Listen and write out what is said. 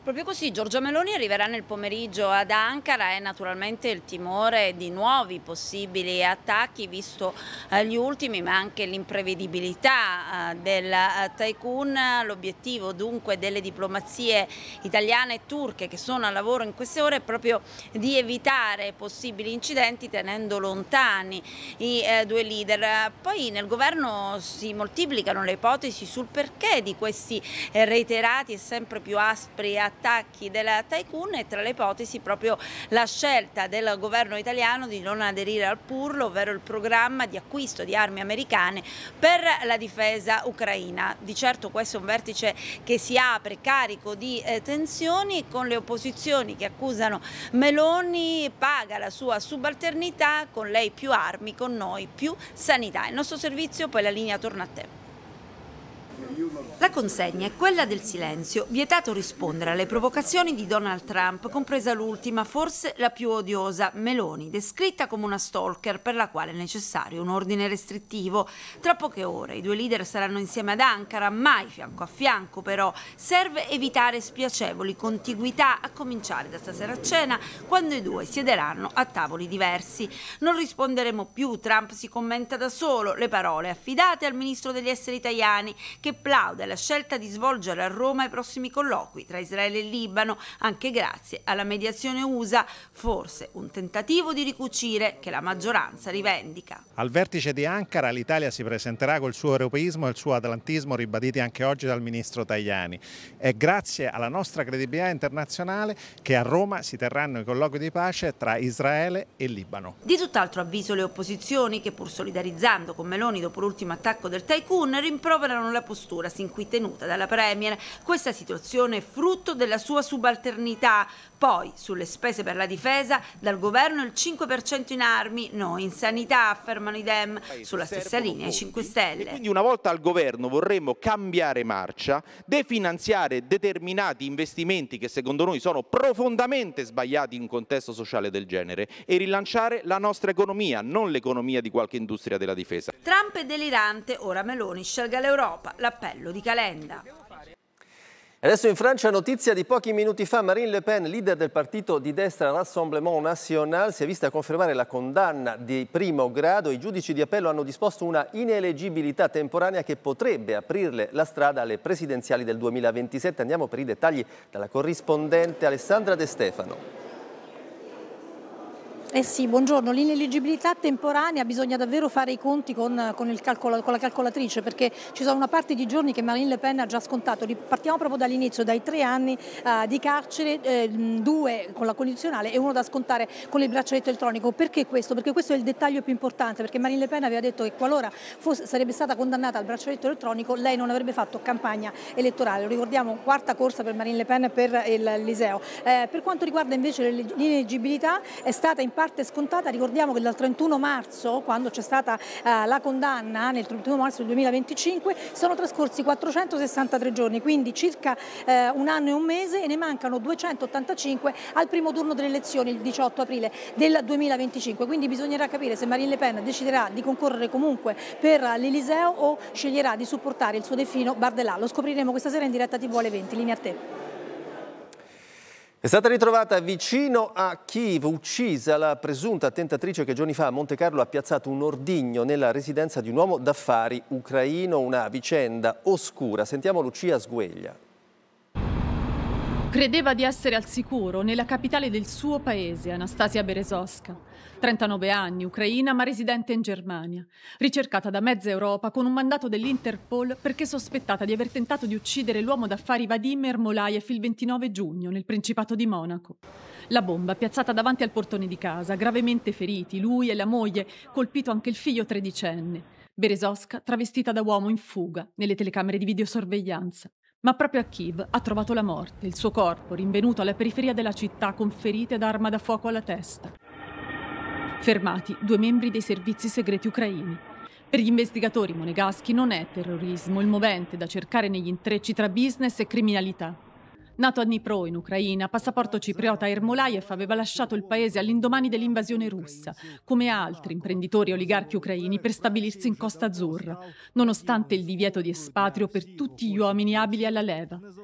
Proprio così, Giorgia Meloni arriverà nel pomeriggio ad Ankara e naturalmente il timore di nuovi possibili attacchi, visto gli ultimi, ma anche l'imprevedibilità del tycoon. L'obiettivo dunque delle diplomazie italiane e turche che sono al lavoro in queste ore è proprio di evitare possibili incidenti tenendo lontani i due leader. Poi nel governo si moltiplicano le ipotesi sul perché di questi reiterati e sempre più aspri attacchi del tycoon, e tra le ipotesi proprio la scelta del governo italiano di non aderire al PURL, ovvero il programma di acquisto di armi americane per la difesa ucraina. Di certo questo è un vertice che si apre carico di tensioni, con le opposizioni che accusano Meloni: paga la sua subalternità, con lei più armi, con noi più sanità. Il nostro servizio, poi la linea torna a te. La consegna è quella del silenzio, vietato rispondere alle provocazioni di Donald Trump, compresa l'ultima, forse la più odiosa, Meloni, descritta come una stalker per la quale è necessario un ordine restrittivo. Tra poche ore i due leader saranno insieme ad Ankara, mai fianco a fianco però. Serve evitare spiacevoli contiguità, a cominciare da stasera a cena, quando i due siederanno a tavoli diversi. Non risponderemo più, Trump si commenta da solo, le parole affidate al ministro degli esteri Tajani, che plaude la scelta di svolgere a Roma i prossimi colloqui tra Israele e Libano, anche grazie alla mediazione USA, forse un tentativo di ricucire che la maggioranza rivendica. Al vertice di Ankara l'Italia si presenterà col suo europeismo e il suo atlantismo ribaditi anche oggi dal ministro Tajani. È grazie alla nostra credibilità internazionale che a Roma si terranno i colloqui di pace tra Israele e Libano. Di tutt'altro avviso le opposizioni, che pur solidarizzando con Meloni dopo l'ultimo attacco del tycoon, rimproverano la postura sin qui tenuta dalla Premier. Questa situazione è frutto della sua subalternità. Poi, sulle spese per la difesa, dal governo il 5% in armi, noi in sanità, affermano i Dem, sulla stessa linea i 5 Stelle. E quindi una volta al governo vorremmo cambiare marcia, definanziare determinati investimenti che secondo noi sono profondamente sbagliati in un contesto sociale del genere e rilanciare la nostra economia, non l'economia di qualche industria della difesa. Trump è delirante, ora Meloni scelga l'Europa, l'appello di Calenda. Adesso in Francia, notizia di pochi minuti fa: Marine Le Pen, leader del partito di destra Rassemblement National, si è vista confermare la condanna di primo grado. I giudici di appello hanno disposto una ineleggibilità temporanea che potrebbe aprirle la strada alle presidenziali del 2027. Andiamo per i dettagli dalla corrispondente Alessandra De Stefano. Eh sì, buongiorno. L'ineleggibilità temporanea, bisogna davvero fare i conti con la calcolatrice, perché ci sono una parte di giorni che Marine Le Pen ha già scontato. Partiamo proprio dall'inizio, dai 3 anni di carcere, 2 con la condizionale e 1 da scontare con il braccialetto elettronico. Perché questo? Perché questo è il dettaglio più importante, perché Marine Le Pen aveva detto che qualora sarebbe stata condannata al braccialetto elettronico, lei non avrebbe fatto campagna elettorale. Lo ricordiamo, 4ª corsa per Marine Le Pen per l'Eliseo. Per quanto riguarda invece l'ineleggibilità, è stata in parte scontata. Ricordiamo che dal 31 marzo, quando c'è stata la condanna, nel 31 marzo del 2025, sono trascorsi 463 giorni, quindi circa 1 anno e 1 mese, e ne mancano 285 al primo turno delle elezioni il 18 aprile del 2025. Quindi bisognerà capire se Marine Le Pen deciderà di concorrere comunque per l'Eliseo o sceglierà di supportare il suo delfino Bardella. Lo scopriremo questa sera in diretta TV alle 20. Linea a te. È stata ritrovata vicino a Kiev, uccisa la presunta attentatrice che giorni fa a Montecarlo ha piazzato un ordigno nella residenza di un uomo d'affari ucraino, una vicenda oscura. Sentiamo Lucia Sgueglia. Credeva di essere al sicuro nella capitale del suo paese, Anastasia Berezovska. 39 anni, ucraina ma residente in Germania. Ricercata da mezza Europa con un mandato dell'Interpol perché sospettata di aver tentato di uccidere l'uomo d'affari Vadim Ermolaev il 29 giugno nel Principato di Monaco. La bomba piazzata davanti al portone di casa, gravemente feriti, lui e la moglie, colpito anche il figlio 13enne. Berezovska travestita da uomo in fuga nelle telecamere di videosorveglianza. Ma proprio a Kiev ha trovato la morte, il suo corpo rinvenuto alla periferia della città con ferite da arma da fuoco alla testa. Fermati 2 membri dei servizi segreti ucraini. Per gli investigatori monegaschi non è terrorismo il movente da cercare negli intrecci tra business e criminalità. Nato a Dnipro, in Ucraina, passaporto cipriota, Ermolaev aveva lasciato il paese all'indomani dell'invasione russa, come altri imprenditori e oligarchi ucraini, per stabilirsi in Costa Azzurra, nonostante il divieto di espatrio per tutti gli uomini abili alla leva.